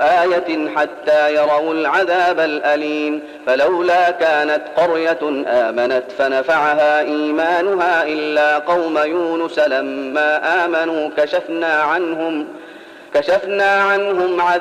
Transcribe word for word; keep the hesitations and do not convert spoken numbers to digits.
آية حتى يروا العذاب الأليم فلولا كانت قرية آمنت فنفعها إيمانها إلا قوم يونس لما آمنوا كشفنا عنهم كشفنا عنهم